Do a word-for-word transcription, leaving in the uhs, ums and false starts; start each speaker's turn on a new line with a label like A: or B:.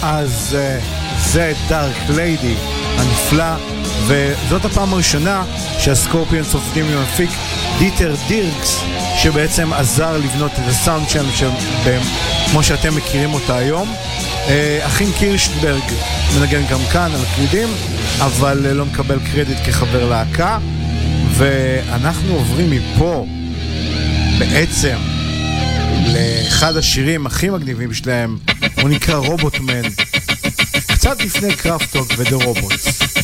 A: אז זה דארק ליידי הנפלא, וזאת הפעם הראשונה שהסקורפיונס עובדים עם המפיק דיטר דירקס, שבעצם עזר לבנות את הסאונד שלהם כמו שאתם מכירים אותה היום. אחים קירשנברג מנגן גם כאן על הקלידים, אבל לא מקבל קרדיט כחבר להקה. ואנחנו עוברים מפה בעצם לאחד השירים הכי מגניבים שלהם, הוא נקרא רובוטמן, קצת לפני קראפטוק ודה רובוטס.